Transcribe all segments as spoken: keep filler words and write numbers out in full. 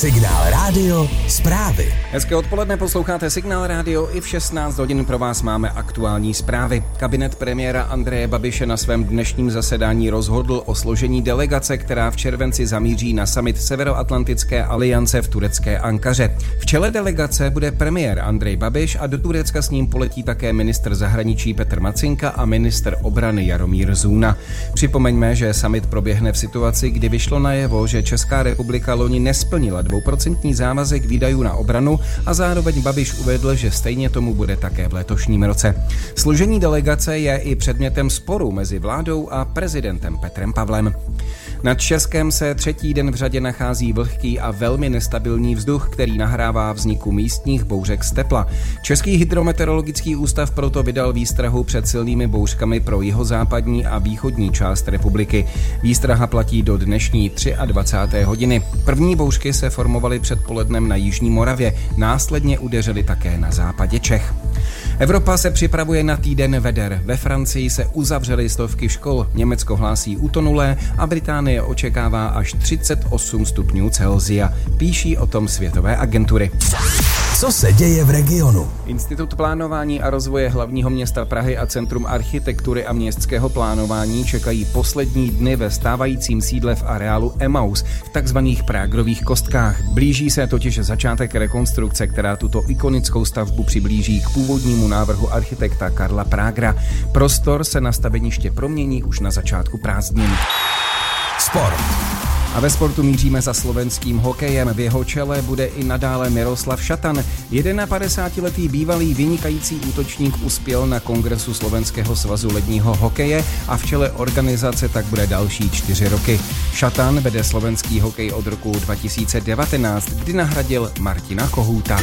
Signál Rádio zprávy. Hezké odpoledne, posloucháte Signál Rádio, i v šestnáct hodin pro vás máme aktuální zprávy. Kabinet premiéra Andreje Babiše na svém dnešním zasedání rozhodl o složení delegace, která v červenci zamíří na summit Severoatlantické aliance v turecké Ankaře. V čele delegace bude premiér Andrej Babiš a do Turecka s ním poletí také ministr zahraničí Petr Macinka a ministr obrany Jaromír Zůna. Připomeňme, že summit proběhne v situaci, kdy vyšlo najevo, že Česká republika loni nesplnila dvouprocentní závazek výdajů na obranu a zároveň Babiš uvedl, že stejně tomu bude také v letošním roce. Složení delegace je i předmětem sporu mezi vládou a prezidentem Petrem Pavlem. Nad Českem se třetí den v řadě nachází vlhký a velmi nestabilní vzduch, který nahrává vzniku místních bouřek z tepla. Český hydrometeorologický ústav proto vydal výstrahu před silnými bouřkami pro jihozápadní a východní část republiky. Výstraha platí do dnešní dvacáté třetí hodiny. První bouřky se formovaly předpolednem na jižní Moravě, následně udeřily také na západě Čech. Evropa se připravuje na týden veder. Ve Francii se uzavřely stovky škol, Německo hlásí utonulé a Británie očekává až třicet osm stupňů Celsia. Píší o tom světové agentury. Co se děje v regionu? Institut plánování a rozvoje hlavního města Prahy a Centrum architektury a městského plánování čekají poslední dny ve stávajícím sídle v areálu Emaus v takzvaných Prágrových kostkách. Blíží se totiž začátek rekonstrukce, která tuto ikonickou stavbu přiblíží k původnímu návrhu architekta Karla Prágra. Prostor se na staveniště promění už na začátku prázdnin. Sport. A ve sportu míříme za slovenským hokejem. V jeho čele bude i nadále Miroslav Šatan. padesátiletý bývalý vynikající útočník uspěl na kongresu Slovenského svazu ledního hokeje a v čele organizace tak bude další čtyři roky. Šatan vede slovenský hokej od roku dva tisíce devatenáct, kdy nahradil Martina Kohouta.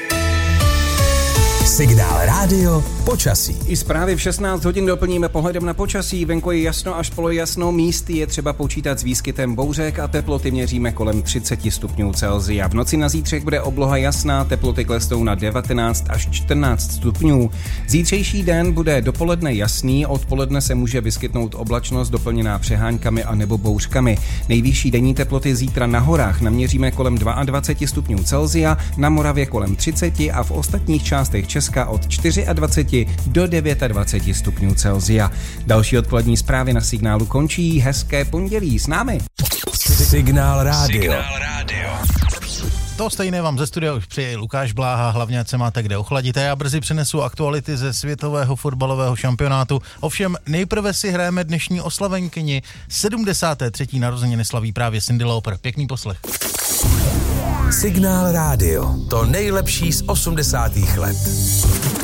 Signál Rádio počasí. I zprávy v šestnáct hodin doplníme pohledem na počasí. Venku je jasno až polojasno, místy je třeba počítat s výskytem bouřek a teploty měříme kolem třicet stupňů Celsia. V noci na zítřek bude obloha jasná, teploty klesnou na devatenáct až čtrnáct stupňů. Zítřejší den bude dopoledne jasný, odpoledne se může vyskytnout oblačnost doplněná přeháňkami a nebo bouřkami. Nejvyšší denní teploty zítra na horách naměříme kolem dvacet dva stupňů Celsia, na Moravě kolem třicet a v ostatních částech Česka od dvacet čtyři do dvacet devět stupňů Celsia. Další odpolední zprávy na Signálu končí. Hezké pondělí s námi. Signál Rádio. Signál Rádio. To stejné vám ze studia už přeje Lukáš Bláha, hlavně ať se máte kde ochladit. Já brzy přinesu aktuality ze světového fotbalového šampionátu. Ovšem nejprve si hrajeme dnešní oslavenkyni. sedmdesáté třetí narozeniny slaví právě Cyndi Lauper. Pěkný poslech. Signál Rádio. To nejlepší z osmdesátých let.